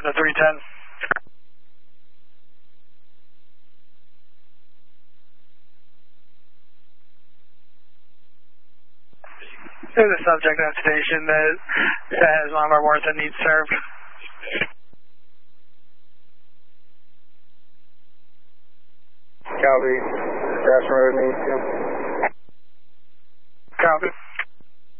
The 310. There's a subject at station that has one of our wards that needs served. Copy. Gresham Road needs to.